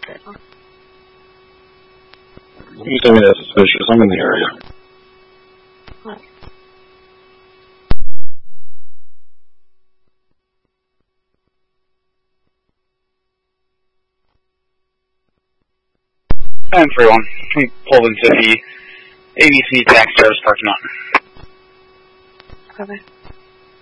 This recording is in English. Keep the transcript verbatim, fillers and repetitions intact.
it. You tell me that's suspicious. I'm in the area. What? And three one. We pulled into the A B C tax service parking lot. Okay.